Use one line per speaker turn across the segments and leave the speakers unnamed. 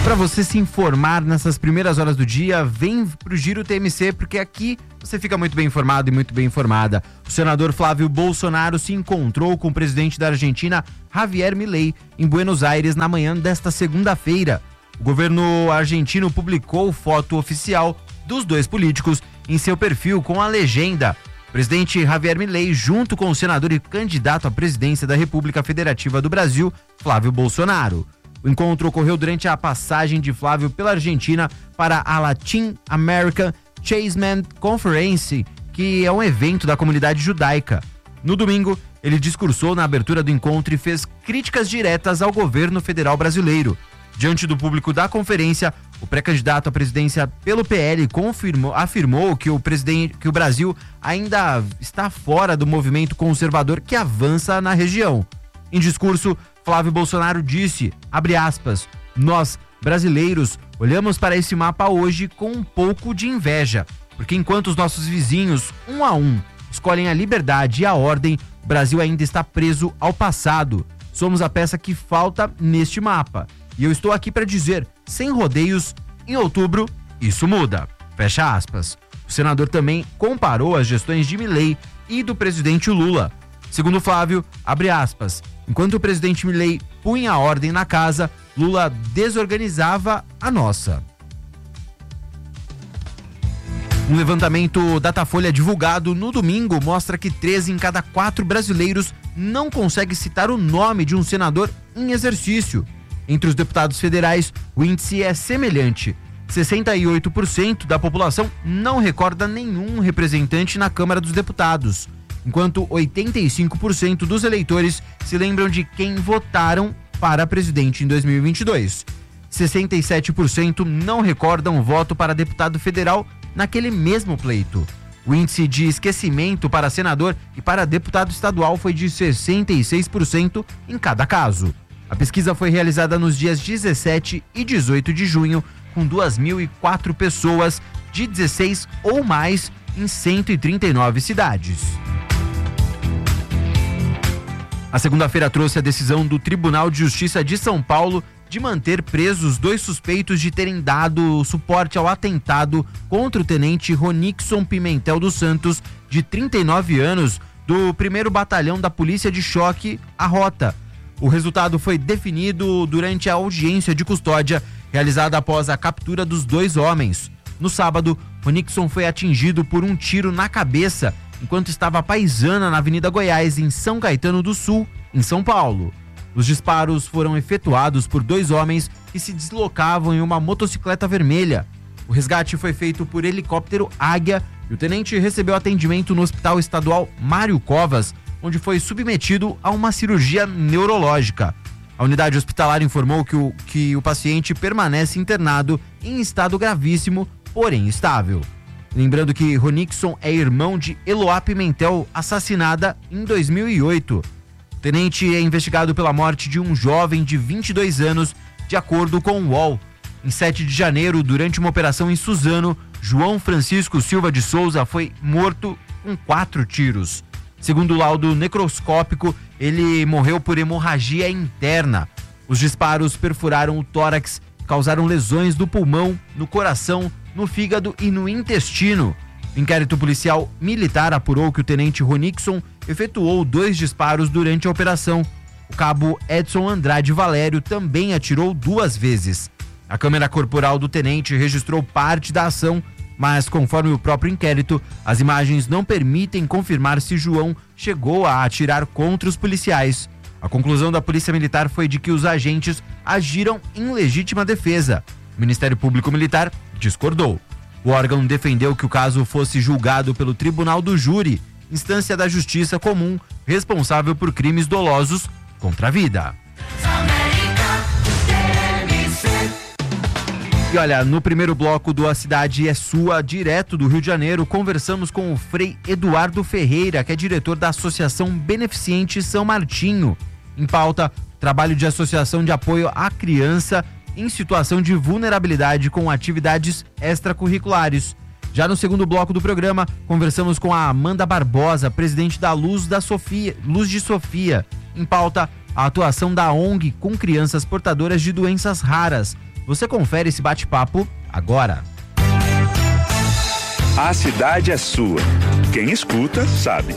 Para você se informar nessas primeiras horas do dia, vem pro Giro TMC, porque aqui você fica muito bem informado e muito bem informada. O senador Flávio Bolsonaro se encontrou com o presidente da Argentina, Javier Milei, em Buenos Aires na manhã desta segunda-feira. O governo argentino publicou foto oficial dos dois políticos em seu perfil com a legenda: presidente Javier Milei junto com o senador e candidato à presidência da República Federativa do Brasil, Flávio Bolsonaro. O encontro ocorreu durante a passagem de Flávio pela Argentina para a Latin American Chaseman Conference, que é um evento da comunidade judaica. No domingo, ele discursou na abertura do encontro e fez críticas diretas ao governo federal brasileiro. Diante do público da conferência, o pré-candidato à presidência pelo PL afirmou que o Brasil ainda está fora do movimento conservador que avança na região. Em discurso, Flávio Bolsonaro disse, abre aspas, nós, brasileiros, olhamos para esse mapa hoje com um pouco de inveja, porque enquanto os nossos vizinhos, um a um, escolhem a liberdade e a ordem, o Brasil ainda está preso ao passado. Somos a peça que falta neste mapa. E eu estou aqui para dizer, sem rodeios, em outubro, isso muda. Fecha aspas. O senador também comparou as gestões de Milei e do presidente Lula. Segundo Flávio, abre aspas, enquanto o presidente Milei punha a ordem na casa, Lula desorganizava a nossa. Um levantamento Datafolha divulgado no domingo mostra que 3 em cada 4 brasileiros não consegue citar o nome de um senador em exercício. Entre os deputados federais, o índice é semelhante. 68% da população não recorda nenhum representante na Câmara dos Deputados, enquanto 85% dos eleitores se lembram de quem votaram para presidente em 2022. 67% não recordam o voto para deputado federal naquele mesmo pleito. O índice de esquecimento para senador e para deputado estadual foi de 66% em cada caso. A pesquisa foi realizada nos dias 17 e 18 de junho, com 2.004 pessoas de 16 ou mais em 139 cidades. A segunda-feira trouxe a decisão do Tribunal de Justiça de São Paulo de manter presos 2 suspeitos de terem dado suporte ao atentado contra o tenente Ronixon Pimentel dos Santos, de 39 anos, do 1º Batalhão da Polícia de Choque, a Rota. O resultado foi definido durante a audiência de custódia realizada após a captura dos 2 homens. No sábado, Ronixon foi atingido por um tiro na cabeça enquanto estava à paisana na Avenida Goiás, em São Caetano do Sul, em São Paulo. Os disparos foram efetuados por 2 homens que se deslocavam em uma motocicleta vermelha. O resgate foi feito por helicóptero Águia e o tenente recebeu atendimento no Hospital Estadual Mário Covas, onde foi submetido a uma cirurgia neurológica. A unidade hospitalar informou que o paciente permanece internado em estado gravíssimo, porém estável. Lembrando que Ronixon é irmão de Eloá Pimentel, assassinada em 2008. O tenente é investigado pela morte de um jovem de 22 anos, de acordo com o UOL. Em 7 de janeiro, durante uma operação em Suzano, João Francisco Silva de Souza foi morto com 4 tiros. Segundo o laudo necroscópico, ele morreu por hemorragia interna. Os disparos perfuraram o tórax, causaram lesões do pulmão, no coração, no fígado e no intestino. O inquérito policial militar apurou que o tenente Ronixon efetuou 2 disparos durante a operação. O cabo Edson Andrade Valério também atirou 2 vezes. A câmera corporal do tenente registrou parte da ação, mas, conforme o próprio inquérito, as imagens não permitem confirmar se João chegou a atirar contra os policiais. A conclusão da Polícia Militar foi de que os agentes agiram em legítima defesa. O Ministério Público Militar discordou. O órgão defendeu que o caso fosse julgado pelo Tribunal do Júri, instância da Justiça Comum responsável por crimes dolosos contra a vida. E olha, no primeiro bloco do A Cidade é Sua, direto do Rio de Janeiro, conversamos com o Frei Eduardo Ferreira, que é diretor da Associação Beneficente São Martinho. Em pauta, trabalho de associação de apoio à criança em situação de vulnerabilidade com atividades extracurriculares. Já no segundo bloco do programa, conversamos com a Amanda Barbosa, presidente da Luz de Sofia. Em pauta, a atuação da ONG com crianças portadoras de doenças raras. Você confere esse bate-papo agora.
A cidade é sua. Quem escuta, sabe.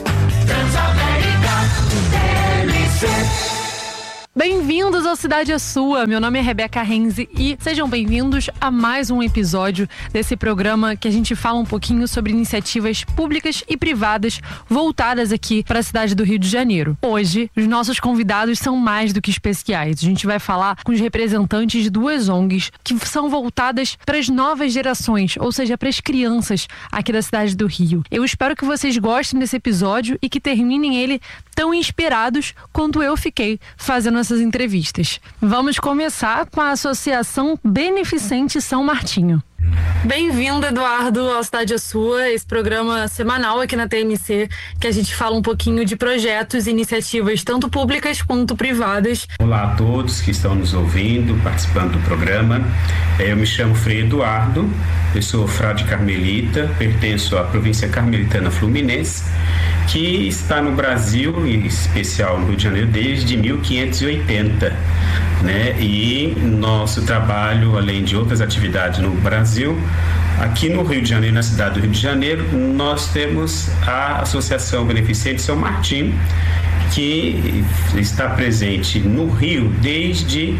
Bem-vindos ao Cidade é Sua, meu nome é Rebeca Renzi e sejam bem-vindos a mais um episódio desse programa que a gente fala um pouquinho sobre iniciativas públicas e privadas voltadas aqui para a cidade do Rio de Janeiro. Hoje, os nossos convidados são mais do que especiais. A gente vai falar com os representantes de duas ONGs que são voltadas para as novas gerações, ou seja, para as crianças aqui da cidade do Rio. Eu espero que vocês gostem desse episódio e que terminem ele tão inspirados quanto eu fiquei fazendo essas entrevistas. Vamos começar com a Associação Beneficente São Martinho. Bem-vindo, Eduardo, ao Cidade é Sua, esse programa semanal aqui na TMC, que a gente fala um pouquinho de projetos e iniciativas, tanto públicas quanto privadas.
Olá a todos que estão nos ouvindo, participando do programa. Eu me chamo Frei Eduardo, eu sou frade carmelita, pertenço à província carmelitana fluminense, que está no Brasil, em especial no Rio de Janeiro, desde 1580, né? E nosso trabalho, além de outras atividades no Brasil, aqui no Rio de Janeiro, na cidade do Rio de Janeiro, nós temos a Associação Beneficente São Martinho, que está presente no Rio desde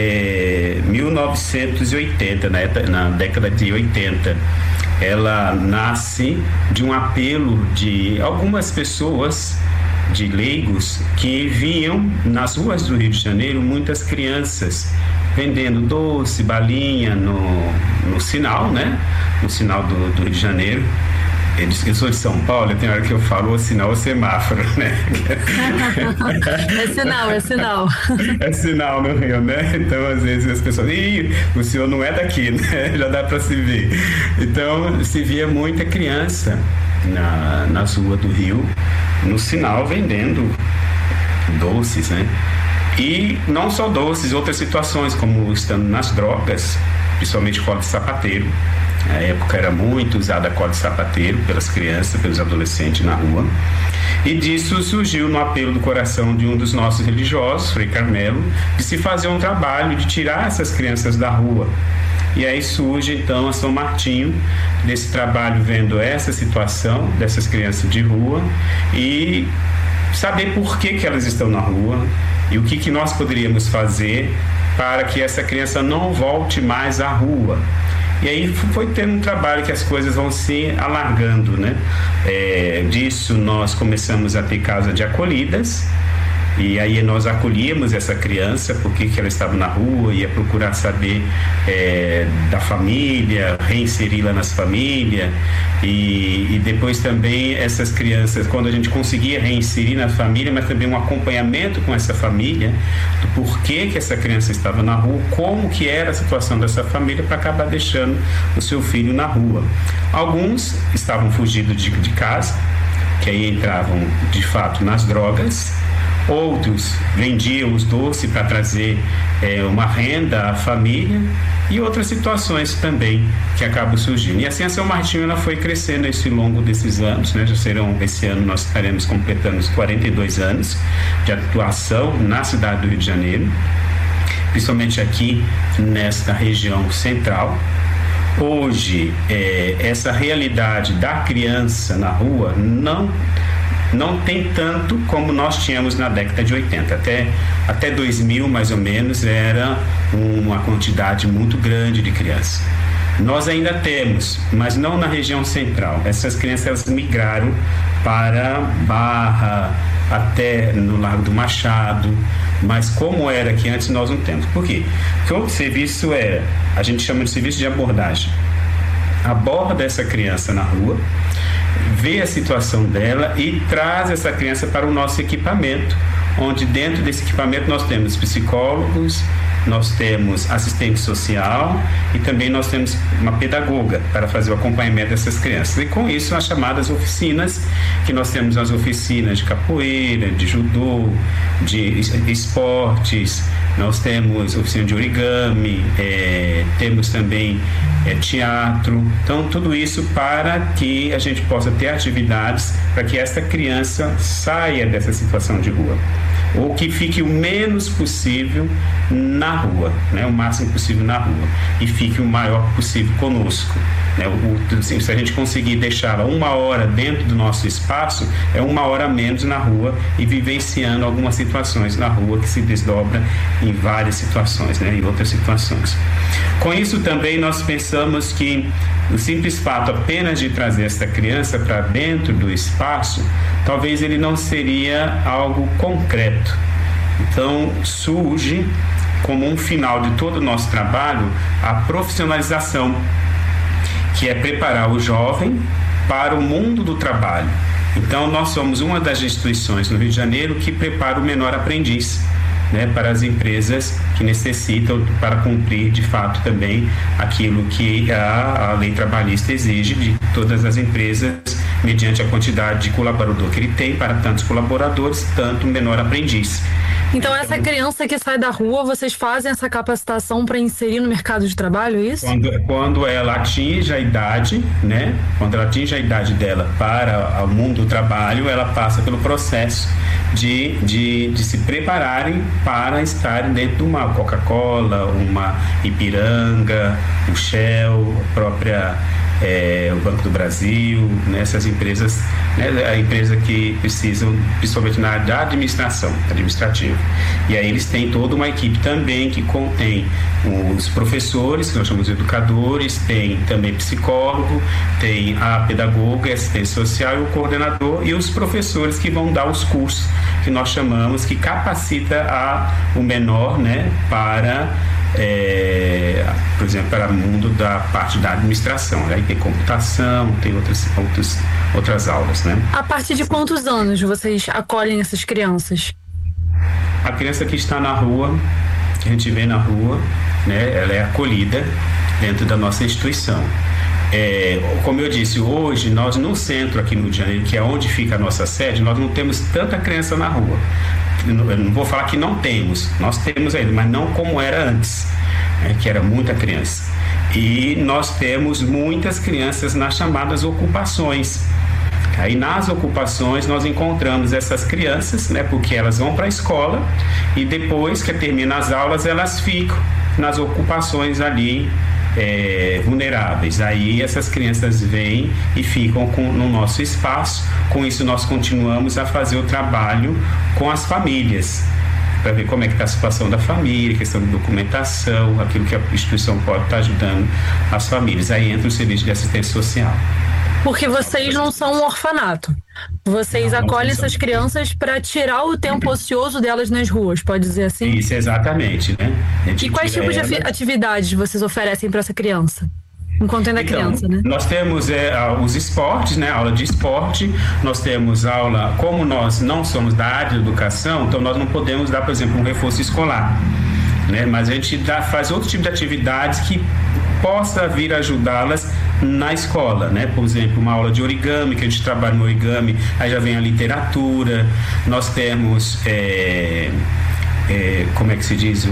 1980, na década de 80. Ela nasce de um apelo de algumas pessoas, de leigos, que viam nas ruas do Rio de Janeiro muitas crianças vendendo doce, balinha no sinal, né? No sinal do Rio de Janeiro. Eu sou de São Paulo, tem hora que eu falo o sinal ou semáforo, né?
É sinal.
É sinal no Rio, né? Então, às vezes, as pessoas... o senhor não é daqui, né? Já dá para se ver. Então, se via muita criança nas ruas do Rio, no sinal, vendendo doces, né? E não só doces, outras situações, como estando nas drogas, principalmente cola de sapateiro. Na época era muito usada a cola de sapateiro pelas crianças, pelos adolescentes na rua. E disso surgiu no apelo do coração de um dos nossos religiosos, Frei Carmelo, de se fazer um trabalho de tirar essas crianças da rua. E aí surge então a São Martinho, desse trabalho vendo essa situação dessas crianças de rua e saber por que elas estão na rua e o que nós poderíamos fazer para que essa criança não volte mais à rua. E aí foi tendo um trabalho que as coisas vão se alargando, né? Disso nós começamos a ter casa de acolhidas, e aí nós acolhíamos essa criança porque ela estava na rua, ia procurar saber da família, reinseri-la nas famílias, e depois também essas crianças, quando a gente conseguia reinserir na família, mas também um acompanhamento com essa família, do porquê que essa criança estava na rua, como que era a situação dessa família para acabar deixando o seu filho na rua. Alguns estavam fugindo de casa, que aí entravam de fato nas drogas. Outros vendiam os doces para trazer uma renda à família e outras situações também que acabam surgindo. E assim a São Martinho ela foi crescendo ao longo desses anos, né? Esse ano nós estaremos completando os 42 anos de atuação na cidade do Rio de Janeiro, principalmente aqui nesta região central. Hoje, essa realidade da criança na rua não tem tanto como nós tínhamos na década de 80. Até 2000, mais ou menos, era uma quantidade muito grande de crianças. Nós ainda temos, mas não na região central. Essas crianças elas migraram para Barra, até no Largo do Machado, mas como era que antes nós não temos. Por quê? Porque o serviço a gente chama de serviço de abordagem. Aborda essa criança na rua, vê a situação dela e traz essa criança para o nosso equipamento, onde dentro desse equipamento nós temos psicólogos, nós temos assistente social e também nós temos uma pedagoga para fazer o acompanhamento dessas crianças. E com isso as chamadas oficinas, que nós temos as oficinas de capoeira, de judô, de esportes, nós temos oficina de origami, temos também teatro. Então tudo isso para que a gente possa ter atividades para que essa criança saia dessa situação de rua. ou que fique o menos possível na rua, né? O máximo possível na rua, e fique o maior possível conosco, né? Se a gente conseguir deixá-la 1 hora dentro do nosso espaço, é 1 hora menos na rua e vivenciando algumas situações na rua que se desdobra em várias situações, né? Em outras situações. Com isso também nós pensamos que o simples fato apenas de trazer essa criança para dentro do espaço, talvez ele não seria algo concreto. Então surge como um final de todo o nosso trabalho a profissionalização, que é preparar o jovem para o mundo do trabalho. Então nós somos uma das instituições no Rio de Janeiro que prepara o menor aprendiz, né, para as empresas que necessitam para cumprir de fato também aquilo que a lei trabalhista exige de todas as empresas, mediante a quantidade de colaborador que ele tem, para tantos colaboradores, tanto menor aprendiz.
Então essa criança que sai da rua, vocês fazem essa capacitação para inserir no mercado de trabalho, é isso?
Quando ela atinge a idade, né? Quando ela atinge a idade dela para o mundo do trabalho, ela passa pelo processo de se prepararem para estarem dentro de uma Coca-Cola, uma Ipiranga, o Shell, a própria o Banco do Brasil, né, essas empresas, né, a empresa que precisam, principalmente na área da administrativa. E aí eles têm toda uma equipe também que contém os professores, que nós chamamos de educadores, tem também psicólogo, tem a pedagoga, assistência social e o coordenador, e os professores que vão dar os cursos que nós chamamos, que capacita o menor, né, para por exemplo, para o mundo da parte da administração. Aí tem computação, tem outras aulas, né?
A partir de quantos anos vocês acolhem essas crianças?
A criança que está na rua, que a gente vê na rua, né, ela é acolhida dentro da nossa instituição. Como eu disse, hoje nós no centro aqui no Rio de Janeiro, que é onde fica a nossa sede, nós não temos tanta criança na rua. Eu não vou falar que não temos, nós temos ainda, mas não como era antes, né, que era muita criança. E nós temos muitas crianças nas chamadas ocupações. Aí nas ocupações nós encontramos essas crianças, né, porque elas vão para a escola e depois que termina as aulas elas ficam nas ocupações ali vulneráveis. Aí essas crianças vêm e ficam no nosso espaço. Com isso nós continuamos a fazer o trabalho com as famílias, para ver como é que está a situação da família, questão de documentação, aquilo que a instituição pode estar ajudando as famílias. Aí entra o serviço de assistência social.
Porque vocês não são um orfanato. Vocês acolhem essas crianças para tirar o tempo ocioso delas nas ruas, pode dizer assim?
Isso, exatamente, né?
E quais tipos de atividades vocês oferecem para essa criança? Enquanto ainda é criança, né?
Nós temos os esportes, né? Aula de esporte, nós temos aula, como nós não somos da área de educação, então nós não podemos dar, por exemplo, um reforço escolar, né? Mas a gente faz outro tipo de atividades que possa vir ajudá-las na escola, né? Por exemplo, uma aula de origami, que a gente trabalha no origami, aí já vem a literatura, nós temos como é que se diz,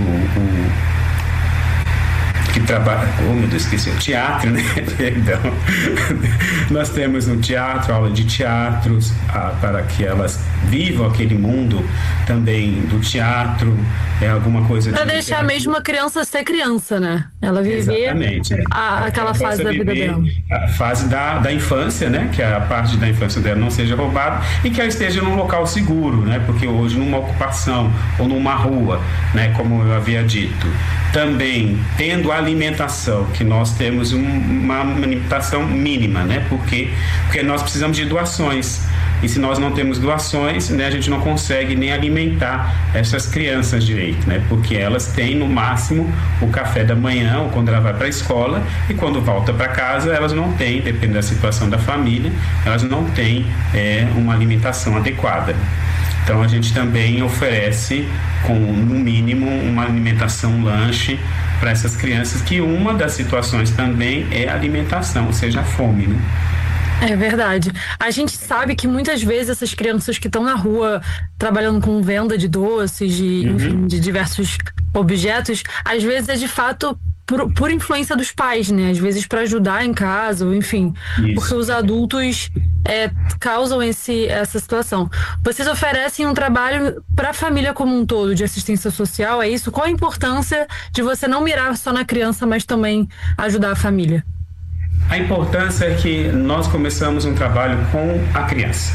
que trabalha, meu Deus, esqueci, o teatro, né? Perdão. Nós temos no teatro, aula de teatros, para que elas vivam aquele mundo também do teatro, alguma coisa
para deixar mesmo a criança ser criança, né? Ela viver aquela fase da vida dela.
A fase da infância, né? Que a parte da infância dela não seja roubada e que ela esteja num local seguro, né? Porque hoje numa ocupação ou numa rua, né? Como eu havia dito, também tendo alimentação, que nós temos uma alimentação mínima, né? Porque nós precisamos de doações. E se nós não temos doações, né, a gente não consegue nem alimentar essas crianças direito, né? Porque elas têm no máximo o café da manhã, ou quando ela vai para a escola, e quando volta para casa elas não têm, dependendo da situação da família, elas não têm uma alimentação adequada. Então a gente também oferece, no mínimo, uma alimentação, um lanche para essas crianças, que uma das situações também é a alimentação, ou seja, a fome, né?
É verdade. A gente sabe que muitas vezes essas crianças que estão na rua trabalhando com venda de doces, enfim, de diversos objetos, às vezes é de fato por influência dos pais, né? Às vezes para ajudar em casa, ou enfim. Isso. Porque os adultos causam essa situação. Vocês oferecem um trabalho para a família como um todo, de assistência social, é isso? Qual a importância de você não mirar só na criança, mas também ajudar a família?
A importância é que nós começamos um trabalho com a criança.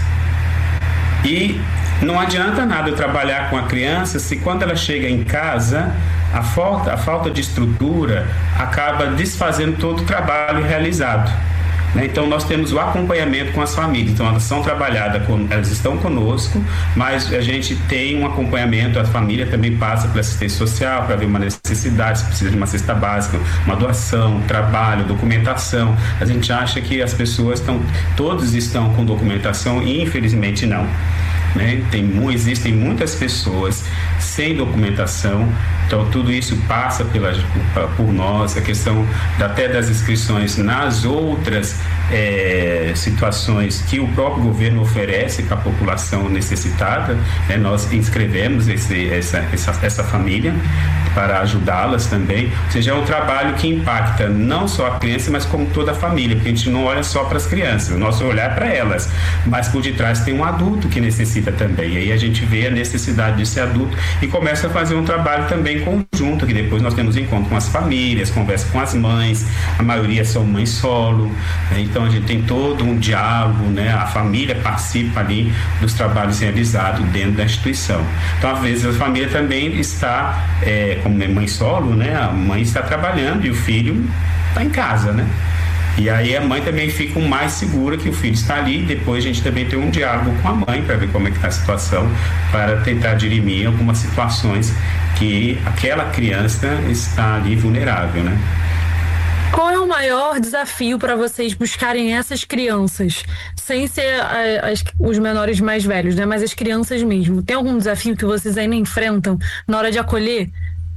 E não adianta nada eu trabalhar com a criança se quando ela chega em casa, a falta de estrutura acaba desfazendo todo o trabalho realizado. Então nós temos o acompanhamento com as famílias, então elas são trabalhadas, elas estão conosco, mas a gente tem um acompanhamento, a família também passa pela assistência social para ver uma necessidade, se precisa de uma cesta básica, uma doação, trabalho, documentação. A gente acha que as pessoas todos estão com documentação e infelizmente não. Existem muitas pessoas sem documentação, então tudo isso passa por nós, a questão até das inscrições nas outras situações que o próprio governo oferece para a população necessitada, nós inscrevemos essa família para ajudá-las também, ou seja, é um trabalho que impacta não só a criança, mas como toda a família, porque a gente não olha só para as crianças, o nosso olhar é para elas, mas por detrás tem um adulto que necessita também, e aí a gente vê a necessidade desse adulto e começa a fazer um trabalho também conjunto, que depois nós temos encontro com as famílias, conversa com as mães, a maioria são mães solo, então a gente tem todo um diálogo, a família participa ali dos trabalhos realizados dentro da instituição. Então, às vezes, a família também está, como é mãe solo, a mãe está trabalhando e o filho está em casa, E aí a mãe também fica mais segura que o filho está ali, e depois a gente também tem um diálogo com a mãe para ver como é que está a situação, para tentar dirimir algumas situações que aquela criança está ali vulnerável,
Qual é o maior desafio para vocês buscarem essas crianças, sem ser os menores mais velhos, mas as crianças mesmo? Tem algum desafio que vocês ainda enfrentam na hora de acolher?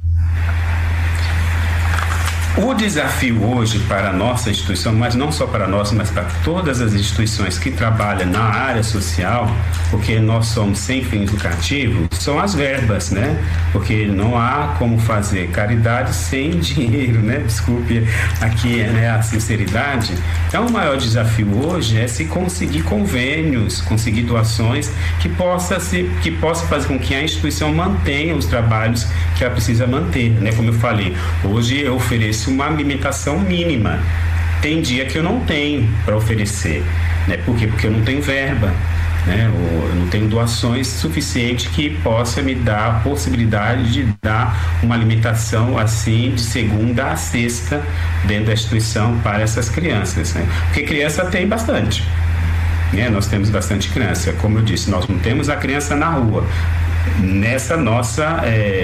O desafio hoje para a nossa instituição, mas não só para nós, mas para todas as instituições que trabalham na área social, porque nós somos sem fins lucrativos, são as verbas, Porque não há como fazer caridade sem dinheiro, Desculpe aqui, a sinceridade. Então, o maior desafio hoje é se conseguir convênios, conseguir doações que possa fazer com que a instituição mantenha os trabalhos que ela precisa manter, Como eu falei, hoje eu ofereço uma alimentação mínima. Tem dia que eu não tenho para oferecer, Por quê? Porque eu não tenho verba, eu não tenho doações suficientes que possa me dar a possibilidade de dar uma alimentação assim de segunda a sexta dentro da instituição para essas crianças, Porque criança tem bastante, Nós temos bastante criança, como eu disse, nós não temos a criança na rua. Nessa nossa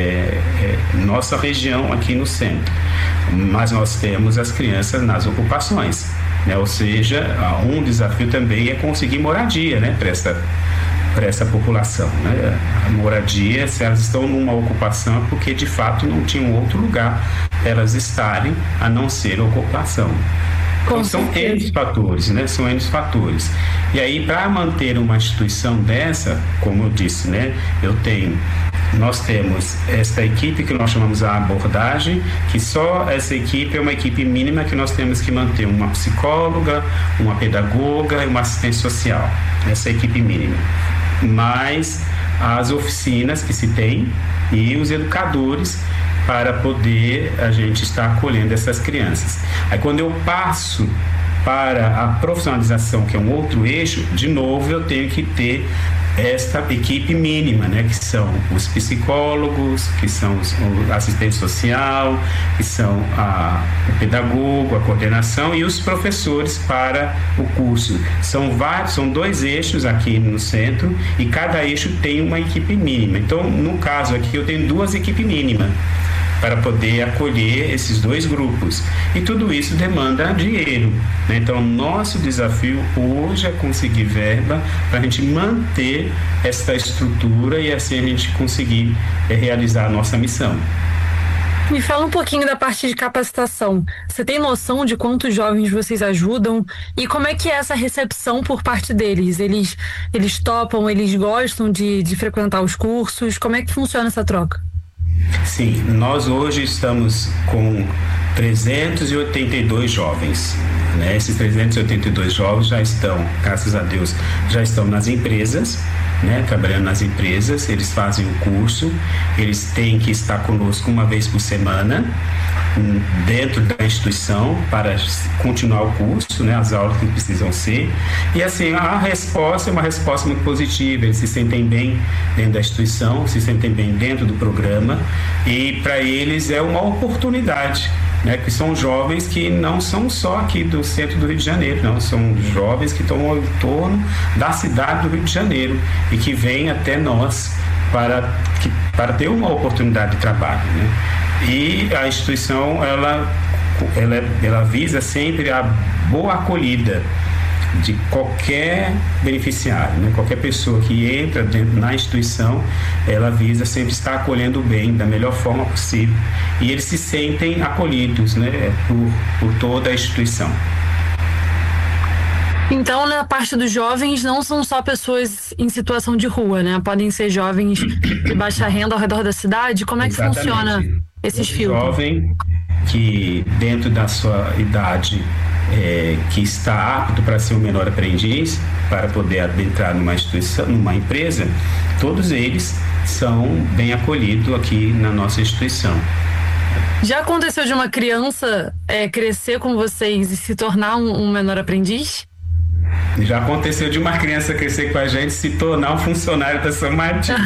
região aqui no centro, mas nós temos as crianças nas ocupações, ou seja, um desafio também é conseguir moradia, para essa população, A moradia, se elas estão numa ocupação, é porque de fato não tinham outro lugar para elas estarem a não ser ocupação. Então, são N fatores, São N fatores. E aí, para manter uma instituição dessa, como eu disse, nós temos esta equipe que nós chamamos a abordagem, que só essa equipe é uma equipe mínima que nós temos que manter uma psicóloga, uma pedagoga e uma assistente social. Essa é a equipe mínima. Mas as oficinas que se tem e os educadores para poder a gente estar acolhendo essas crianças. Aí quando eu passo para a profissionalização, que é um outro eixo, de novo eu tenho que ter esta equipe mínima, que são os psicólogos, que são o assistente social, que são o pedagogo, a coordenação e os professores para o curso. São 2 eixos aqui no centro e cada eixo tem uma equipe mínima. Então, no caso aqui, eu tenho 2 equipes mínimas para poder acolher esses 2 grupos. E tudo isso demanda dinheiro, Então, nosso desafio hoje é conseguir verba para a gente manter essa estrutura e assim a gente conseguir realizar a nossa missão.
Me fala um pouquinho da parte de capacitação. Você tem noção de quantos jovens vocês ajudam? E como é que é essa recepção por parte deles? Eles topam, eles gostam de frequentar os cursos? Como é que funciona essa troca?
Sim, nós hoje estamos com 382 jovens. Né? Esses 382 jovens já estão, graças a Deus, já estão nas empresas, né? Trabalhando nas empresas. Eles fazem o curso, eles têm que estar conosco uma vez por semana dentro da instituição para continuar o curso, né? As aulas que precisam ser. E assim, a resposta é uma resposta muito positiva. Eles se sentem bem dentro da instituição, se sentem bem dentro do programa, e para eles é uma oportunidade, né, que são jovens que não são só aqui do centro do Rio de Janeiro, não, são jovens que estão ao entorno da cidade do Rio de Janeiro e que vêm até nós para ter uma oportunidade de trabalho, né? E a instituição ela visa sempre a boa acolhida de qualquer beneficiário, né? Qualquer pessoa que entra na instituição, ela visa sempre estar acolhendo bem, da melhor forma possível, e eles se sentem acolhidos, né? por toda a instituição.
Então, na parte dos jovens, não são só pessoas em situação de rua, né? Podem ser jovens de baixa renda ao redor da cidade. Como é que
Exatamente.
funciona esses filtros?
Jovem que dentro da sua idade que está apto para ser um menor aprendiz, para poder adentrar numa instituição, numa empresa, todos eles são bem acolhidos aqui na nossa instituição.
Já aconteceu de uma criança crescer com vocês e se tornar um menor aprendiz?
Já aconteceu de uma criança crescer com a gente e se tornar um funcionário da São Martinho,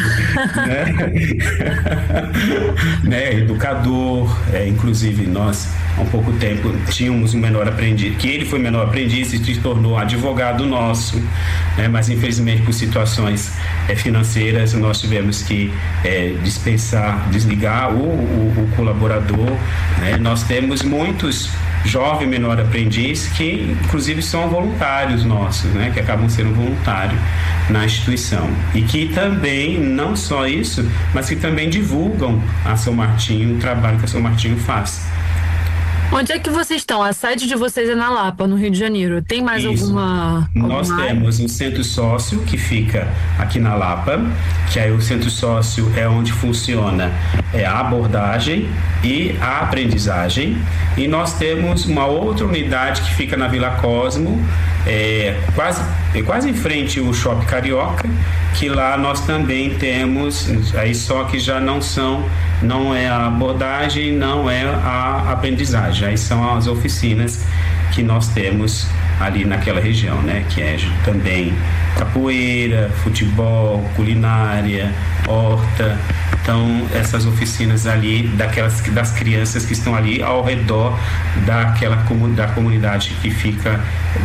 né? Educador, inclusive nós há um pouco tempo tínhamos um menor aprendiz, que ele foi menor aprendiz e se tornou advogado nosso, né? Mas infelizmente por situações financeiras nós tivemos que desligar o colaborador, né? Nós temos muitos jovem menor aprendiz que inclusive são voluntários nossos, né, que acabam sendo voluntários na instituição e que também, não só isso, mas que também divulgam a São Martinho, o trabalho que a São Martinho faz.
Onde é que vocês estão? A sede de vocês é na Lapa, no Rio de Janeiro. Tem mais alguma
Nós temos um centro sócio que fica aqui na Lapa, que aí o centro sócio é onde funciona a abordagem e a aprendizagem. E nós temos uma outra unidade que fica na Vila Cosmo, quase em frente ao Shopping Carioca, que lá nós também temos, aí só que já não é a abordagem, não é a aprendizagem, aí são as oficinas que nós temos ali naquela região, né? Que é também capoeira, futebol, culinária, horta. Então, essas oficinas ali, das crianças que estão ali ao redor da comunidade que fica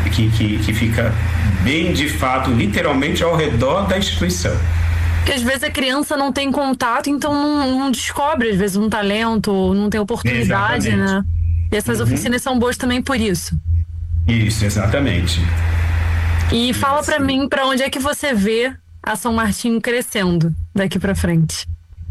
bem, de fato, literalmente ao redor da instituição.
Porque às vezes a criança não tem contato, então não descobre, às vezes, um talento, não tem oportunidade,
exatamente,
né? E essas oficinas são boas também por isso.
Isso, exatamente.
E fala pra mim, pra onde é que você vê a São Martinho crescendo daqui pra frente?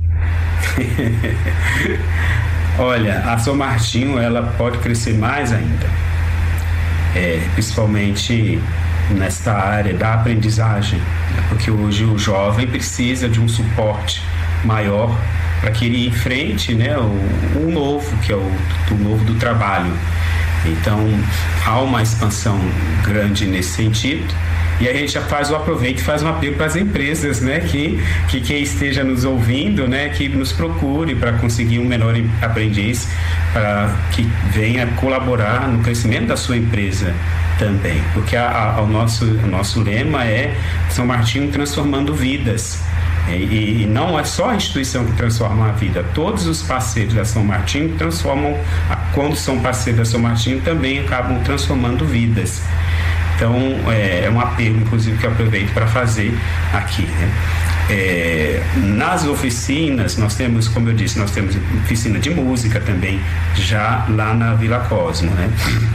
Olha, a São Martinho, ela pode crescer mais ainda, principalmente nesta área da aprendizagem, porque hoje o jovem precisa de um suporte maior para que ele enfrente, né, o novo, que é o novo do trabalho. Então, há uma expansão grande nesse sentido. E a gente já aproveita e faz um apelo para as empresas, né, que quem esteja nos ouvindo, né, que nos procure para conseguir um menor aprendiz, para que venha colaborar no crescimento da sua empresa também, porque o nosso lema é São Martinho transformando vidas. E não é só a instituição que transforma a vida, todos os parceiros da São Martinho transformam, quando são parceiros da São Martinho, também acabam transformando vidas. Então, é um apelo, inclusive, que eu aproveito para fazer aqui, né? Nas oficinas, nós temos, como eu disse, nós temos oficina de música também, já lá na Vila Cosmo, né?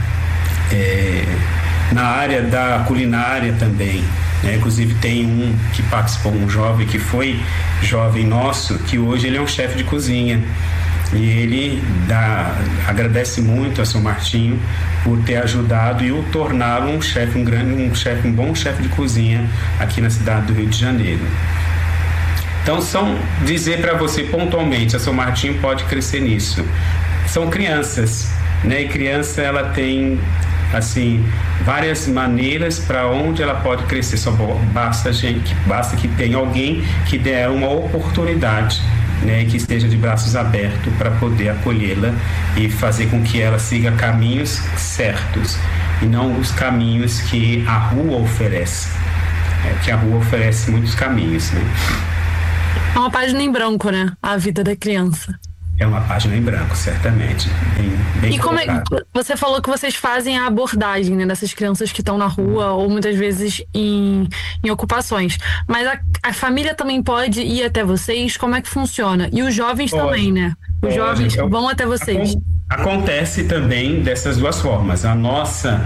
Na área da culinária também, né? Inclusive tem um que participou, um jovem que foi jovem nosso, que hoje ele é um chefe de cozinha. E ele agradece muito a São Martinho por ter ajudado e o tornar um bom chefe de cozinha aqui na cidade do Rio de Janeiro. Então, dizer para você pontualmente, a São Martinho pode crescer nisso. São crianças, né? E criança, ela tem, assim, várias maneiras para onde ela pode crescer. Só basta que tenha alguém que dê uma oportunidade, né, que esteja de braços abertos para poder acolhê-la e fazer com que ela siga caminhos certos e não os caminhos que a rua oferece. Que a rua oferece muitos caminhos, né?
É uma página em branco, né? A vida da criança.
É uma página em branco, certamente. Bem
e como você falou que vocês fazem a abordagem, né, dessas crianças que estão na rua ou muitas vezes em ocupações. Mas a família também pode ir até vocês? Como é que funciona? E os jovens também, né? Os jovens vão até vocês.
Acontece também dessas duas formas. A nossa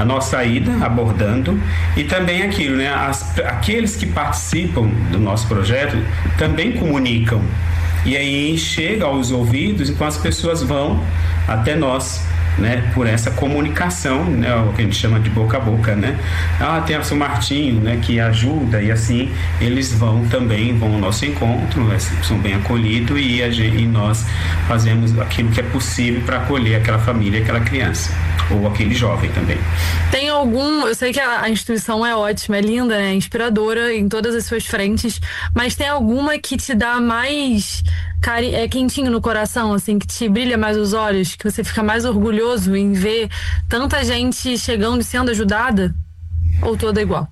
ida abordando e também aquilo, né? Aqueles que participam do nosso projeto também comunicam. E aí chega aos ouvidos, então as pessoas vão até nós, né, por essa comunicação, né, o que a gente chama de boca a boca, né? Tem o São Martinho, né, que ajuda, e assim eles vão ao nosso encontro, são bem acolhidos e nós fazemos aquilo que é possível para acolher aquela família, aquela criança ou aquele jovem também.
Tem eu sei que a instituição é ótima, é linda, né, inspiradora em todas as suas frentes, mas tem alguma que te dá mais quentinho no coração, assim, que te brilha mais os olhos, que você fica mais orgulhoso em ver tanta gente chegando e sendo ajudada? Ou toda igual?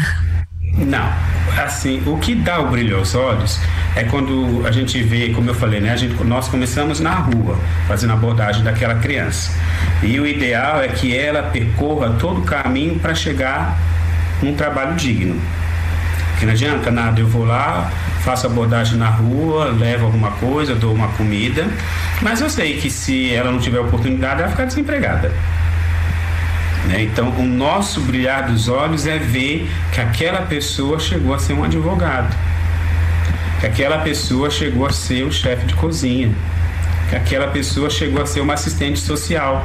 Não, assim, o que dá o brilho aos olhos é quando a gente vê, como eu falei, né, nós começamos na rua, fazendo a abordagem daquela criança. E o ideal é que ela percorra todo o caminho para chegar num trabalho digno. Porque não adianta nada, eu vou lá, faço abordagem na rua, levo alguma coisa, dou uma comida, mas eu sei que se ela não tiver oportunidade, ela vai ficar desempregada. Né? Então, o nosso brilhar dos olhos é ver que aquela pessoa chegou a ser um advogado, que aquela pessoa chegou a ser o chefe de cozinha, que aquela pessoa chegou a ser uma assistente social.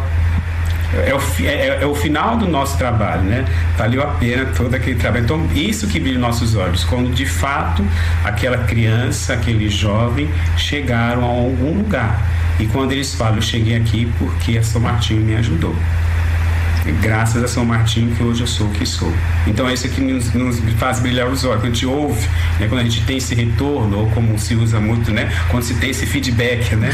É o final do nosso trabalho, né? Valeu a pena todo aquele trabalho. Então, isso que brilha nossos olhos, quando de fato aquela criança, aquele jovem chegaram a algum lugar. E quando eles falam, eu cheguei aqui porque a São Martinho me ajudou. Graças a São Martinho que hoje eu sou o que sou. Então é isso que nos faz brilhar os olhos. Quando a gente ouve, né, quando a gente tem esse retorno, ou como se usa muito, né, quando se tem esse feedback, né,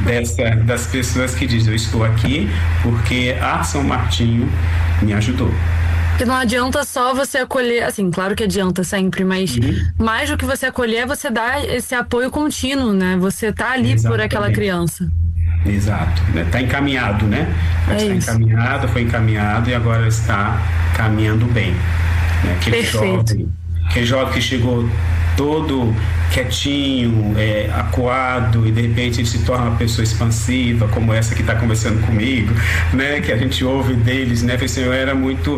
das pessoas que dizem, eu estou aqui porque a São Martinho me ajudou.
Porque não adianta só você acolher, assim, claro que adianta sempre, mas mais do que você acolher é você dar esse apoio contínuo, né? Você tá ali por aquela criança.
Exato, né? Tá encaminhado, né? Foi encaminhado e agora está caminhando bem. Né? Aquele jovem que chegou todo quietinho, acuado, e de repente ele se torna uma pessoa expansiva, como essa que está conversando comigo, né? Que a gente ouve deles, né? Eu era muito,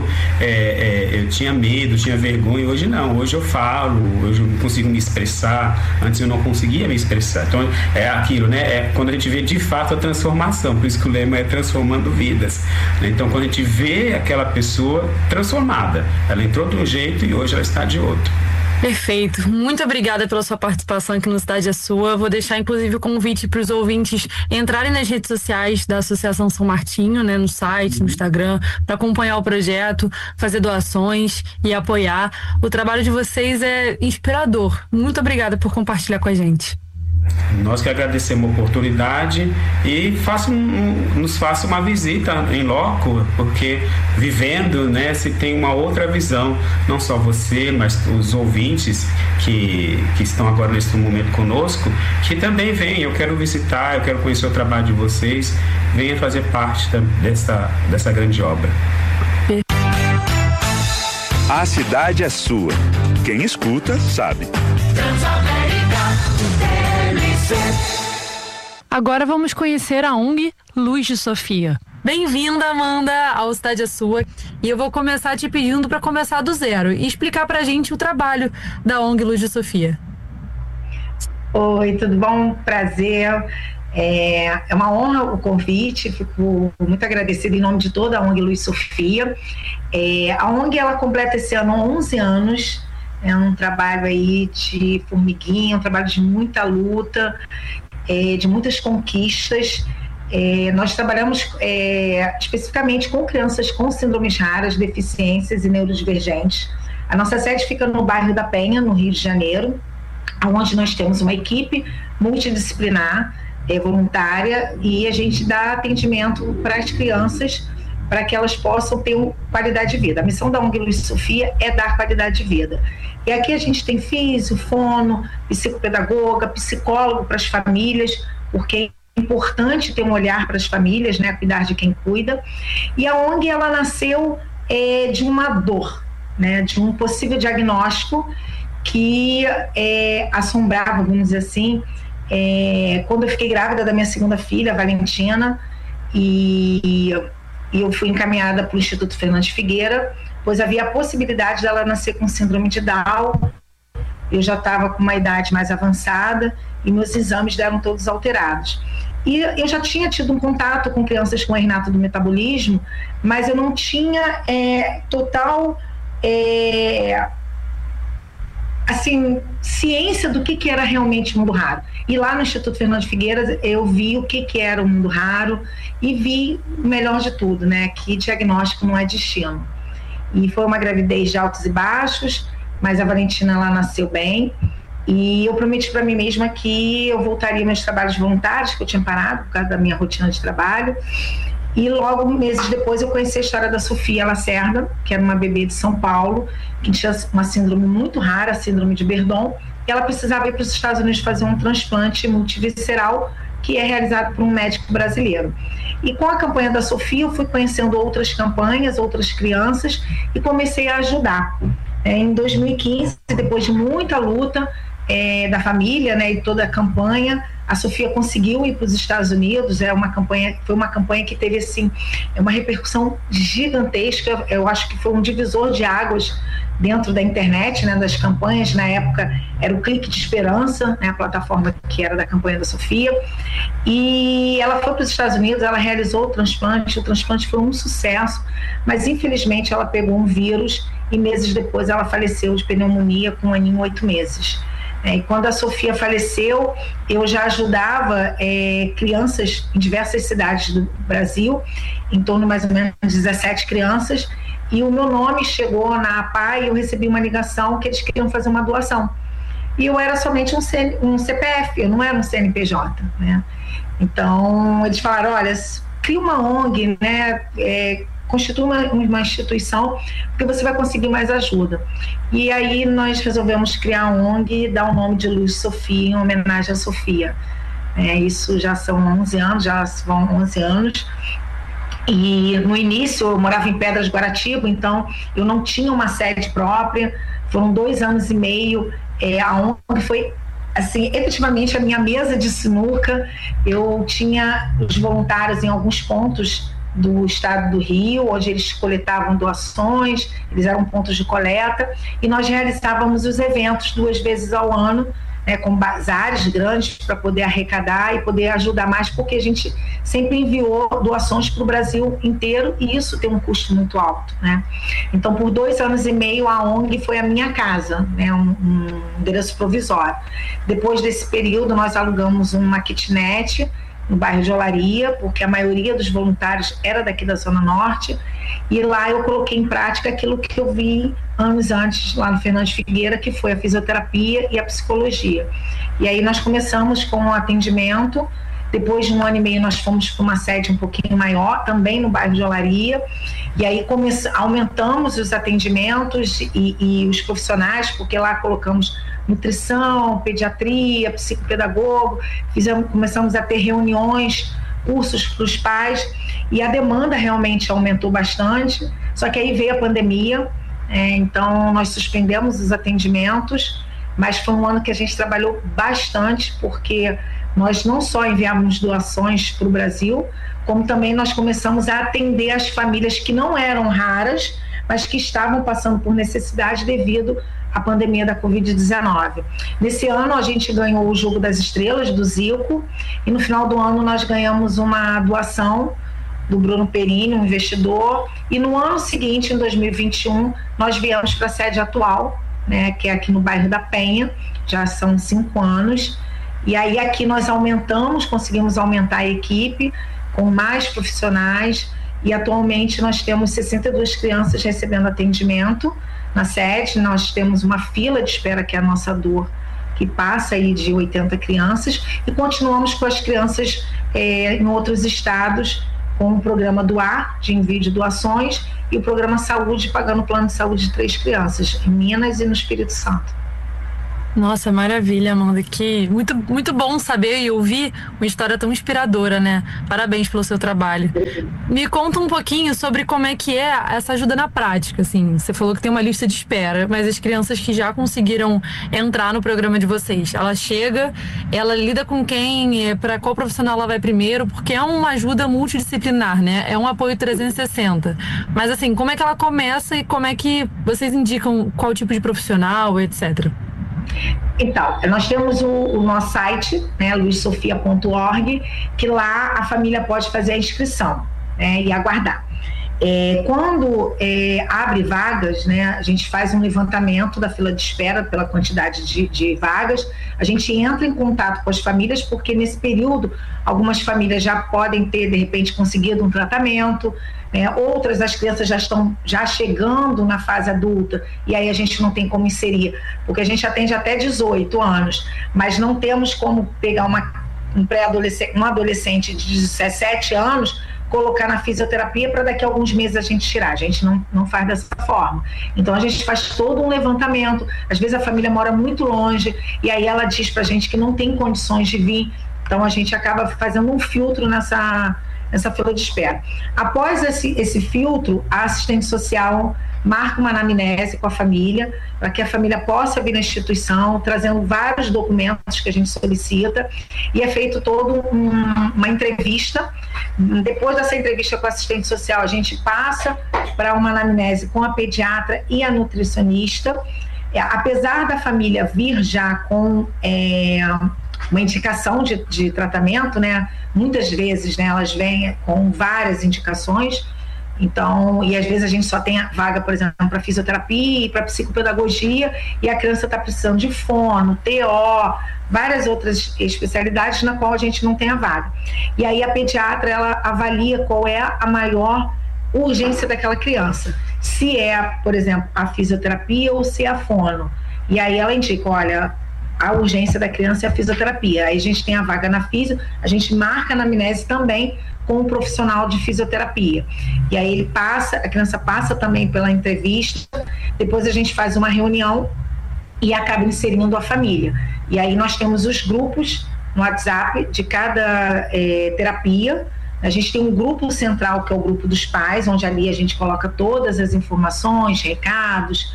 eu tinha medo, tinha vergonha. Hoje não, hoje eu falo, hoje eu consigo me expressar. Antes eu não conseguia me expressar. Então é aquilo, né? É quando a gente vê de fato a transformação, por isso que o lema é transformando vidas, né? Então quando a gente vê aquela pessoa transformada, ela entrou de um jeito e hoje ela está de outro.
Perfeito. Muito obrigada pela sua participação aqui no Cidade é Sua. Vou deixar, inclusive, o convite para os ouvintes entrarem nas redes sociais da Associação São Martinho, né, no site, no Instagram, para acompanhar o projeto, fazer doações e apoiar. O trabalho de vocês é inspirador. Muito obrigada por compartilhar com a gente.
Nós que agradecemos a oportunidade e nos faça uma visita em loco, porque vivendo, né, se tem uma outra visão, não só você, mas os ouvintes que estão agora nesse momento conosco, que também venham, eu quero visitar, eu quero conhecer o trabalho de vocês, venha fazer parte dessa grande obra.
A cidade é sua. Quem escuta, sabe.
Agora vamos conhecer a ONG Luz de Sofia. Bem-vinda, Amanda, ao Cidade é Sua. E eu vou começar te pedindo para começar do zero e explicar pra gente o trabalho da ONG Luz de Sofia.
Oi, tudo bom? Prazer. É uma honra o convite, fico muito agradecida em nome de toda a ONG Luz Sofia. A ONG ela completa esse ano 11 anos, é um trabalho aí de formiguinha, um trabalho de muita luta, de muitas conquistas. Nós trabalhamos especificamente com crianças com síndromes raras, deficiências e neurodivergentes. A nossa sede fica no bairro da Penha, no Rio de Janeiro, onde nós temos uma equipe multidisciplinar, voluntária, e a gente dá atendimento para as crianças para que elas possam ter qualidade de vida. A missão da ONG Luiz Sofia é dar qualidade de vida. E aqui a gente tem físio, fono, psicopedagoga, psicólogo para as famílias, porque é importante ter um olhar para as famílias, né, cuidar de quem cuida. E a ONG, ela nasceu de uma dor, né, de um possível diagnóstico que assombrava, vamos dizer assim, quando eu fiquei grávida da minha segunda filha, a Valentina, e eu fui encaminhada para o Instituto Fernandes Figueira, pois havia a possibilidade dela nascer com síndrome de Down. Eu já estava com uma idade mais avançada e meus exames deram todos alterados. E eu já tinha tido um contato com crianças com herniato do metabolismo, mas eu não tinha total ciência do que era realmente o mundo raro. E lá no Instituto Fernandes Figueiras eu vi o que era o mundo raro e vi o melhor de tudo, né? Que diagnóstico não é destino. E foi uma gravidez de altos e baixos, mas a Valentina, ela nasceu bem. E eu prometi para mim mesma que eu voltaria meus trabalhos voluntários, que eu tinha parado por causa da minha rotina de trabalho. E logo, meses depois, eu conheci a história da Sofia Lacerda, que era uma bebê de São Paulo, que tinha uma síndrome muito rara, a síndrome de Verdon, e ela precisava ir para os Estados Unidos fazer um transplante multivisceral, que é realizado por um médico brasileiro. E com a campanha da Sofia, eu fui conhecendo outras campanhas, outras crianças, e comecei a ajudar. Em 2015, depois de muita luta da família, né, e toda a campanha, a Sofia conseguiu ir para os Estados Unidos. Foi uma campanha que teve assim, uma repercussão gigantesca. Eu acho que foi um divisor de águas dentro da internet, né, das campanhas. Na época era o Clique de Esperança, né, a plataforma que era da campanha da Sofia, e ela foi para os Estados Unidos, ela realizou o transplante foi um sucesso, mas infelizmente ela pegou um vírus e meses depois ela faleceu de pneumonia com 1 aninho e 8 meses. E quando a Sofia faleceu, eu já ajudava crianças em diversas cidades do Brasil, em torno mais ou menos de 17 crianças, e o meu nome chegou na APA e eu recebi uma ligação que eles queriam fazer uma doação. E eu era somente um CPF, eu não era um CNPJ, né? Então, eles falaram, olha, cria uma ONG, né? Constitui uma instituição, porque você vai conseguir mais ajuda. E aí nós resolvemos criar a ONG e dar o nome de Luiz Sofia em homenagem à Sofia. Isso já são 11 anos, já vão 11 anos. E no início eu morava em Pedras de Guaratiba, então eu não tinha uma sede própria. Foram 2 anos e meio. A ONG foi, assim, efetivamente a minha mesa de sinuca. Eu tinha os voluntários em alguns pontos do estado do Rio, onde eles coletavam doações, eles eram pontos de coleta, e nós realizávamos os eventos 2 vezes ao ano, né, com bazares grandes para poder arrecadar e poder ajudar mais, porque a gente sempre enviou doações para o Brasil inteiro e isso tem um custo muito alto, né? Então, por 2 anos e meio, a ONG foi a minha casa, né, um endereço provisório. Depois desse período, nós alugamos uma kitnet no bairro de Olaria, porque a maioria dos voluntários era daqui da Zona Norte, e lá eu coloquei em prática aquilo que eu vi anos antes lá no Fernandes Figueira, que foi a fisioterapia e a psicologia. E aí nós começamos com o atendimento. Depois de 1 ano e meio nós fomos para uma sede um pouquinho maior, também no bairro de Olaria, e aí aumentamos os atendimentos e os profissionais, porque lá colocamos nutrição, pediatria, psicopedagogo, começamos a ter reuniões, cursos para os pais, e a demanda realmente aumentou bastante. Só que aí veio a pandemia, então nós suspendemos os atendimentos, mas foi um ano que a gente trabalhou bastante, porque nós não só enviamos doações para o Brasil, como também nós começamos a atender as famílias que não eram raras, mas que estavam passando por necessidade devido à pandemia da Covid-19. Nesse ano a gente ganhou o Jogo das Estrelas, do Zico, e no final do ano nós ganhamos uma doação do Bruno Perini, um investidor, e no ano seguinte, em 2021, nós viemos para a sede atual, né, que é aqui no bairro da Penha, já são 5 anos, e aí aqui nós conseguimos aumentar a equipe, com mais profissionais, e atualmente nós temos 62 crianças recebendo atendimento na sede. Nós temos uma fila de espera, que é a nossa dor, que passa aí de 80 crianças, e continuamos com as crianças em outros estados, com o programa Doar, de envio de doações, e o programa Saúde, pagando o plano de saúde de 3 crianças, em Minas e no Espírito Santo.
Nossa, maravilha, Amanda. Que muito bom saber e ouvir uma história tão inspiradora, né? Parabéns pelo seu trabalho. Me conta um pouquinho sobre como é que é essa ajuda na prática, assim. Você falou que tem uma lista de espera, mas as crianças que já conseguiram entrar no programa de vocês, ela chega, ela lida com quem, para qual profissional ela vai primeiro, porque é uma ajuda multidisciplinar, né? É um apoio 360. Mas assim, como é que ela começa e como é que vocês indicam qual tipo de profissional, etc.?
Então, nós temos o nosso site, né, luissofia.org, que lá a família pode fazer a inscrição, né, e aguardar. Quando abre vagas, né, a gente faz um levantamento da fila de espera pela quantidade de vagas. A gente entra em contato com as famílias, porque nesse período algumas famílias já podem ter, de repente, conseguido um tratamento, né, outras, as crianças já estão chegando na fase adulta, e aí a gente não tem como inserir, porque a gente atende até 18 anos, mas não temos como pegar um adolescente de 17 anos, colocar na fisioterapia para daqui a alguns meses a gente tirar. A gente não faz dessa forma. Então a gente faz todo um levantamento. Às vezes a família mora muito longe e aí ela diz para a gente que não tem condições de vir. Então a gente acaba fazendo um filtro nessa fila de espera. Após esse filtro, a assistente social marca uma anamnese com a família, para que a família possa vir na instituição, trazendo vários documentos que a gente solicita, e é feito toda uma entrevista. Depois dessa entrevista com a assistente social, a gente passa para uma anamnese com a pediatra e a nutricionista. Apesar da família vir já com uma indicação de tratamento, né? Muitas vezes, né, elas vêm com várias indicações. Então, e às vezes a gente só tem a vaga, por exemplo, para fisioterapia e para psicopedagogia, e a criança está precisando de fono, TO, várias outras especialidades na qual a gente não tem a vaga. E aí a pediatra, ela avalia qual é a maior urgência daquela criança. Se é, por exemplo, a fisioterapia ou se é a fono. E aí ela indica, olha, a urgência da criança é a fisioterapia. Aí a gente tem a vaga na fisio, a gente marca na anamnese também com um profissional de fisioterapia. E aí a criança passa também pela entrevista, depois a gente faz uma reunião e acaba inserindo a família. E aí nós temos os grupos no WhatsApp de cada terapia. A gente tem um grupo central, que é o grupo dos pais, onde ali a gente coloca todas as informações, recados,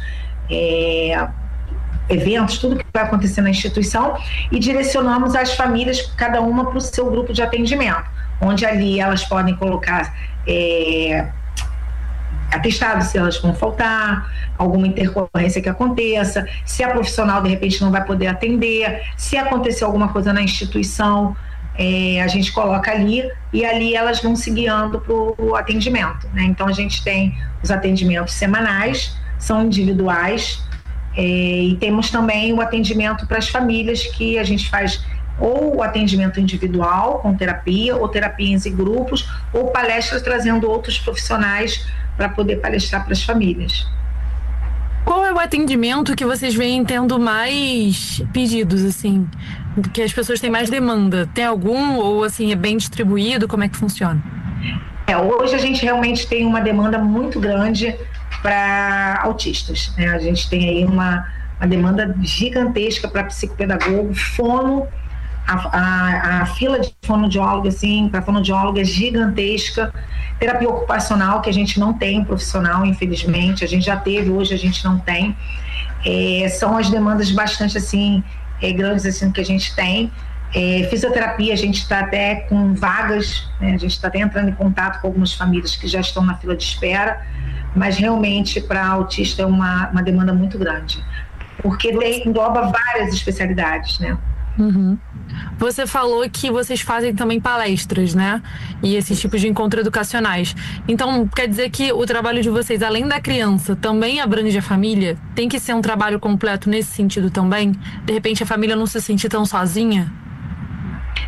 eventos, tudo que vai acontecer na instituição, e direcionamos as famílias, cada uma para o seu grupo de atendimento, onde ali elas podem colocar atestado se elas vão faltar, alguma intercorrência que aconteça, se a profissional de repente não vai poder atender, se acontecer alguma coisa na instituição, a gente coloca ali, e ali elas vão se guiando para o atendimento, né? Então a gente tem os atendimentos semanais, são individuais, e temos também o atendimento para as famílias, que a gente faz ou o atendimento individual com terapia, ou terapias em grupos, ou palestras trazendo outros profissionais para poder palestrar para as famílias.
Qual é o atendimento que vocês vêm tendo mais pedidos, assim, que as pessoas têm mais demanda? Tem algum, ou assim, é bem distribuído? Como é que funciona?
Hoje a gente realmente tem uma demanda muito grande para autistas, né? A gente tem aí uma demanda gigantesca para psicopedagogo, fono. A fila de fonoaudiólogo, assim, para fonoaudiólogo é gigantesca. Terapia ocupacional, que a gente não tem profissional, infelizmente, a gente já teve, hoje a gente não tem. São as demandas bastante, assim, grandes, assim, que a gente tem. Fisioterapia, a gente está até com vagas, né? A gente está até entrando em contato com algumas famílias que já estão na fila de espera, mas realmente para autista é uma demanda muito grande, porque engloba várias especialidades, né?
Uhum. Você falou que vocês fazem também palestras, né? E esses tipos de encontros educacionais. Então, quer dizer que o trabalho de vocês, além da criança, também abrange a família? Tem que ser um trabalho completo nesse sentido também? De repente a família não se sentir tão sozinha?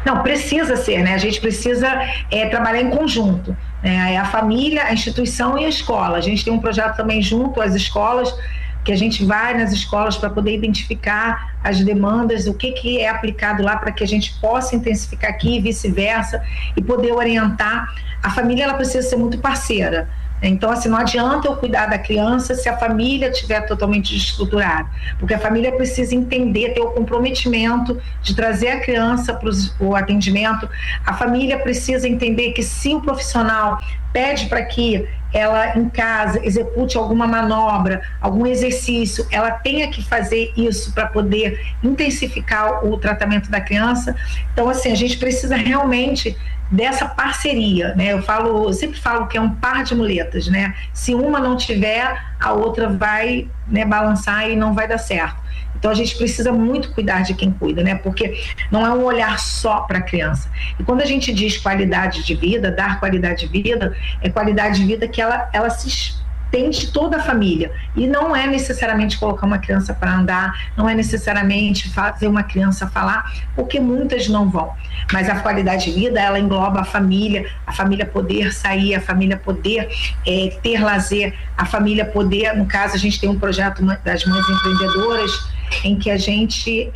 Não, precisa ser, né? A gente precisa trabalhar em conjunto, né? A família, a instituição e a escola. A gente tem um projeto também junto às escolas, que a gente vai nas escolas para poder identificar as demandas, o que é aplicado lá para que a gente possa intensificar aqui e vice-versa e poder orientar. A família, ela precisa ser muito parceira. Então, assim, não adianta eu cuidar da criança se a família estiver totalmente desestruturada, porque a família precisa entender, ter o comprometimento de trazer a criança para o atendimento. A família precisa entender que se o profissional pede para que ela em casa execute alguma manobra, algum exercício, ela tenha que fazer isso para poder intensificar o tratamento da criança. Então, assim, a gente precisa realmente dessa parceria, né? Eu sempre falo que é um par de muletas, né? Se uma não tiver, a outra vai, né, balançar e não vai dar certo. Então a gente precisa muito cuidar de quem cuida, né? Porque não é um olhar só para a criança. E quando a gente diz qualidade de vida, dar qualidade de vida, é qualidade de vida que ela se estende toda a família. E não é necessariamente colocar uma criança para andar, não é necessariamente fazer uma criança falar, porque muitas não vão. Mas a qualidade de vida, ela engloba a família poder sair, a família poder ter lazer, a família poder, no caso a gente tem um projeto das mães empreendedoras, em que a gente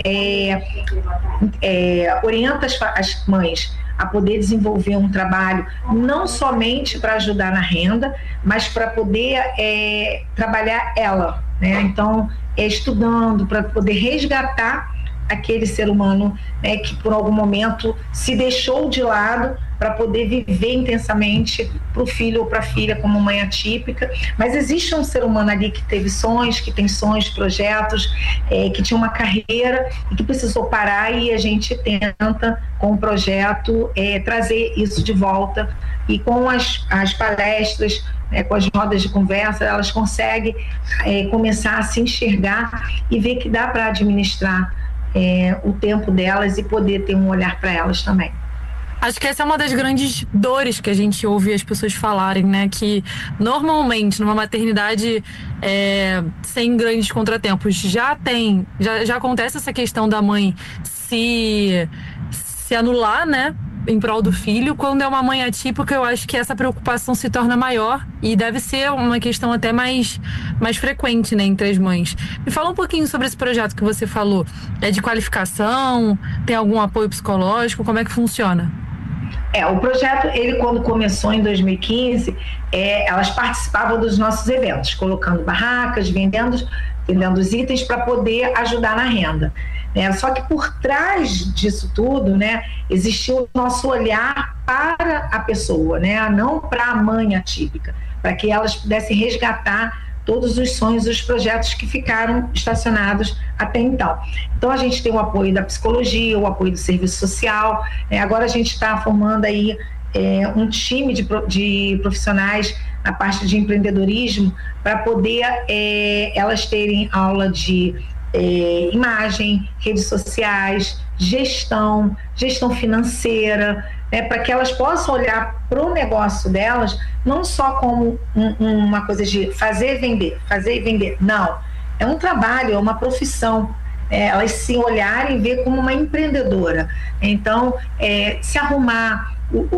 orienta as mães a poder desenvolver um trabalho não somente para ajudar na renda, mas para poder trabalhar ela, né? Então, estudando para poder resgatar aquele ser humano, né, que por algum momento se deixou de lado para poder viver intensamente para o filho ou para a filha como mãe atípica. Mas existe um ser humano ali que teve sonhos, que tem sonhos, projetos, que tinha uma carreira e que precisou parar, e a gente tenta, com o projeto, trazer isso de volta. E com as palestras, com as rodas de conversa, elas conseguem começar a se enxergar e ver que dá para administrar o tempo delas e poder ter um olhar para elas também.
Acho que essa é uma das grandes dores que a gente ouve as pessoas falarem, né? Que normalmente numa maternidade sem grandes contratempos já acontece essa questão da mãe se anular, né? Em prol do filho. Quando é uma mãe atípica, eu acho que essa preocupação se torna maior e deve ser uma questão até mais frequente, né, entre as mães. Me fala um pouquinho sobre esse projeto que você falou. É de qualificação? Tem algum apoio psicológico? Como é que funciona?
O projeto, ele quando começou em 2015, elas participavam dos nossos eventos, colocando barracas, vendendo os itens para poder ajudar na renda. Só que por trás disso tudo, né, existiu o nosso olhar para a pessoa, né, não para a mãe atípica, para que elas pudessem resgatar todos os sonhos e os projetos que ficaram estacionados até então. Então a gente tem o apoio da psicologia, o apoio do serviço social, agora a gente está formando aí um time de profissionais na parte de empreendedorismo para poder elas terem aula de imagem, redes sociais, gestão financeira, para que elas possam olhar para o negócio delas não só como uma coisa de fazer e vender, não, é um trabalho, é uma profissão, elas se olharem e ver como uma empreendedora. Então, se arrumar,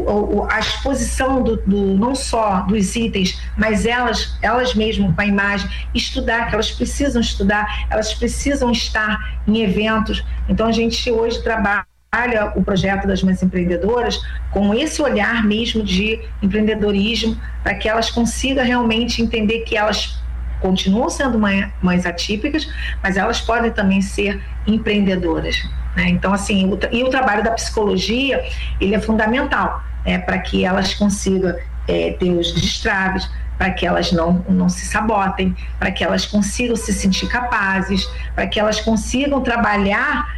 a exposição não só dos itens, mas elas mesmas com a imagem, estudar, que elas precisam estudar, elas precisam estar em eventos. Então a gente hoje trabalha o projeto das mães empreendedoras com esse olhar mesmo de empreendedorismo, para que elas consigam realmente entender que elas continuam sendo mães atípicas, mas elas podem também ser empreendedoras. Então, assim, o trabalho da psicologia, ele é fundamental, para que elas consigam ter os destraves, para que elas não se sabotem, para que elas consigam se sentir capazes, para que elas consigam trabalhar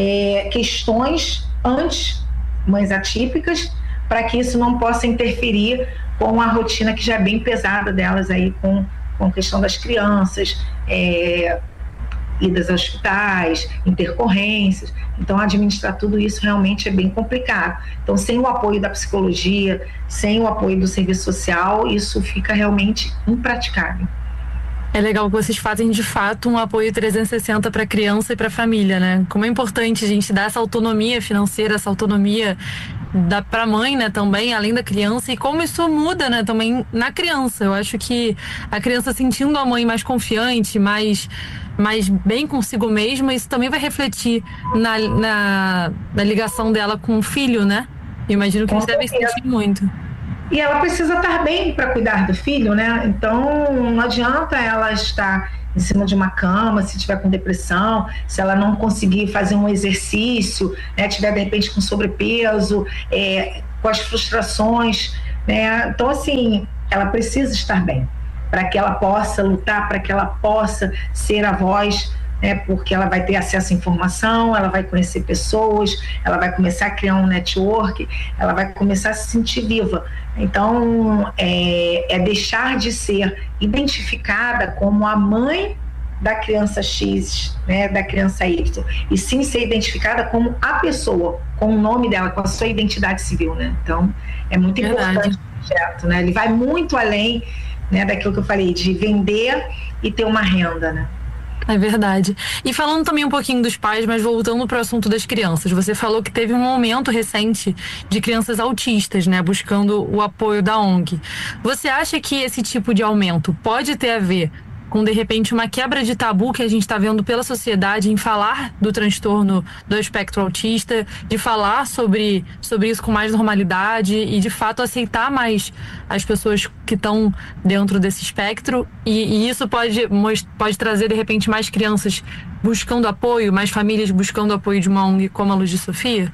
questões antes mães atípicas, para que isso não possa interferir com a rotina que já é bem pesada delas aí, com a questão das crianças, idas a hospitais, intercorrências. Então, administrar tudo isso realmente é bem complicado. Então, sem o apoio da psicologia, sem o apoio do serviço social, isso fica realmente impraticável.
É legal que vocês fazem, de fato, um apoio 360 para a criança e para a família, né? Como é importante a gente dar essa autonomia financeira, essa autonomia para a mãe, né, também, além da criança, e como isso muda, né, também na criança. Eu acho que a criança sentindo a mãe mais confiante, mais bem consigo mesma, isso também vai refletir na ligação dela com o filho, né? Eu imagino que eles devem sentir muito.
E ela precisa estar bem para cuidar do filho, né? Então, não adianta ela estar em cima de uma cama, se tiver com depressão, se ela não conseguir fazer um exercício, né, tiver de repente com sobrepeso, com as frustrações, né? Então, assim, ela precisa estar bem para que ela possa lutar, para que ela possa ser a voz, né, porque ela vai ter acesso à informação, ela vai conhecer pessoas, ela vai começar a criar um network, ela vai começar a se sentir viva. Então, é deixar de ser identificada como a mãe da criança X, né, da criança Y, e sim ser identificada como a pessoa, com o nome dela, com a sua identidade civil, né? Então, é muito importante o projeto, né? Ele vai muito além, né, daquilo que eu falei, de vender e ter uma renda, né?
É verdade. E falando também um pouquinho dos pais, mas voltando para o assunto das crianças, você falou que teve um aumento recente de crianças autistas, né, buscando o apoio da ONG. Você acha que esse tipo de aumento pode ter a ver com, de repente, uma quebra de tabu que a gente está vendo pela sociedade em falar do transtorno do espectro autista, de falar sobre isso com mais normalidade e, de fato, aceitar mais as pessoas que estão dentro desse espectro? E isso pode trazer, de repente, mais crianças buscando apoio, mais famílias buscando apoio de uma ONG como a Luz de Sofia?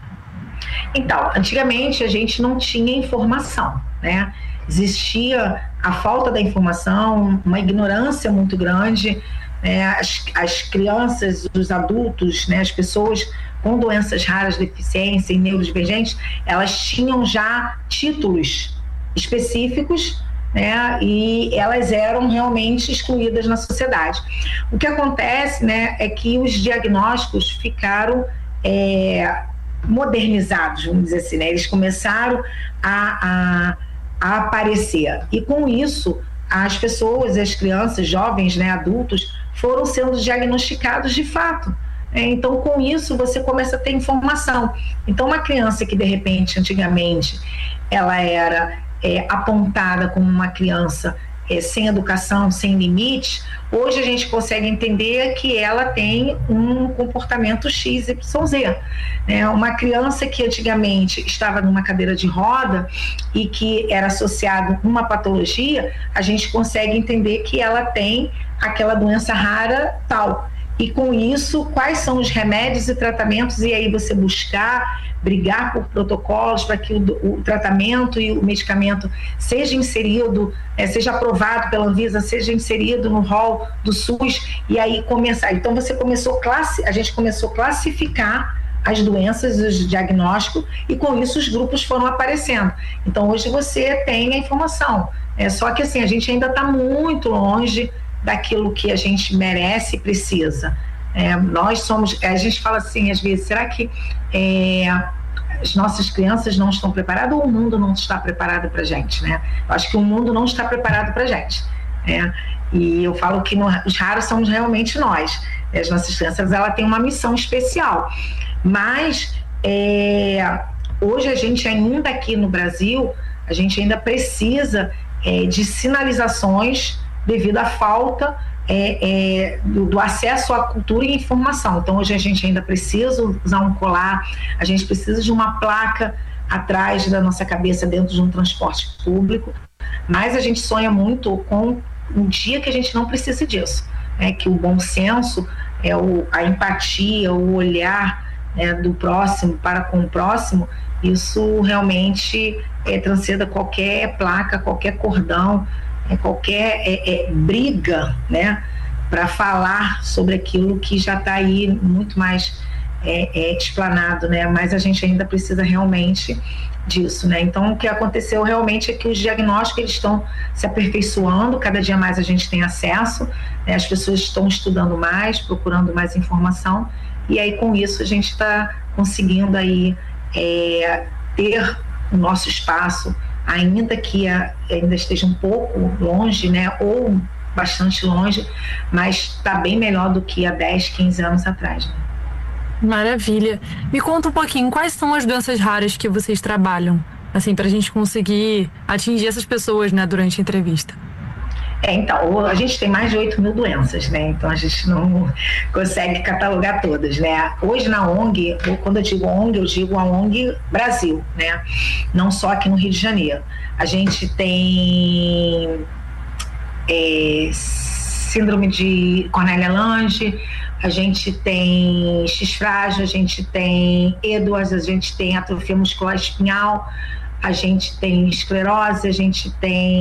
Então, antigamente a gente não tinha informação, né? Existia a falta da informação, uma ignorância muito grande, né? As crianças, os adultos, né? As pessoas com doenças raras, deficiência e neurodivergentes, elas tinham já títulos específicos, né? E elas eram realmente excluídas na sociedade. O que acontece, né, é que os diagnósticos ficaram modernizados, vamos dizer assim, né? Eles começaram a aparecer. E com isso, as pessoas, as crianças, jovens, né, adultos, foram sendo diagnosticados de fato. Então, com isso, você começa a ter informação. Então, uma criança que, de repente, antigamente, ela era apontada como uma criança sem educação, sem limite, hoje a gente consegue entender que ela tem um comportamento XYZ. Uma criança que antigamente estava numa cadeira de roda e que era associado a uma patologia, a gente consegue entender que ela tem aquela doença rara tal. E com isso, quais são os remédios e tratamentos, e aí você brigar por protocolos para que o tratamento e o medicamento seja inserido, seja aprovado pela Anvisa, seja inserido no rol do SUS, e aí começar. Então a gente começou a classificar as doenças, os diagnósticos, e com isso os grupos foram aparecendo. Então hoje você tem a informação. Só que assim, a gente ainda está muito longe daquilo que a gente merece e precisa. Nós somos, a gente fala assim às vezes, será que as nossas crianças não estão preparadas ou o mundo não está preparado para a gente, né? Eu acho que o mundo não está preparado para a gente, e eu falo que os raros somos realmente nós. As nossas crianças, ela tem uma missão especial, mas hoje a gente ainda aqui no Brasil, a gente ainda precisa de sinalizações devido à falta do acesso à cultura e informação. Então hoje a gente ainda precisa usar um colar, a gente precisa de uma placa atrás da nossa cabeça dentro de um transporte público, mas a gente sonha muito com um dia que a gente não precise disso, que o bom senso, a empatia, o olhar do próximo para com o próximo, isso realmente transcenda qualquer placa, qualquer cordão, qualquer briga, né, para falar sobre aquilo que já está aí muito mais explanado, né, mas a gente ainda precisa realmente disso, né. Então o que aconteceu realmente é que os diagnósticos eles estão se aperfeiçoando, cada dia mais a gente tem acesso, né, as pessoas estão estudando mais, procurando mais informação, e aí com isso a gente está conseguindo aí ter o nosso espaço, ainda que ainda esteja um pouco longe, né, ou bastante longe, mas está bem melhor do que há 10, 15 anos atrás, né?
Maravilha. Me conta um pouquinho, quais são as doenças raras que vocês trabalham, assim, para a gente conseguir atingir essas pessoas, né, durante a entrevista?
Então, a gente tem mais de 8 mil doenças, né? Então a gente não consegue catalogar todas, né? Hoje na ONG, quando eu digo ONG, eu digo a ONG Brasil, né? Não só aqui no Rio de Janeiro. A gente tem síndrome de Cornélia-Lange, a gente tem X-frágil, a gente tem Edwards, a gente tem atrofia muscular espinhal, a gente tem esclerose, a gente tem